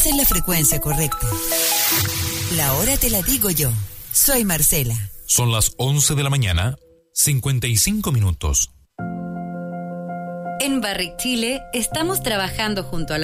en la frecuencia correcta. La hora te la digo yo. Soy Marcela. Son las 11 de la mañana, 55 minutos. En Barrick Chile estamos trabajando junto a la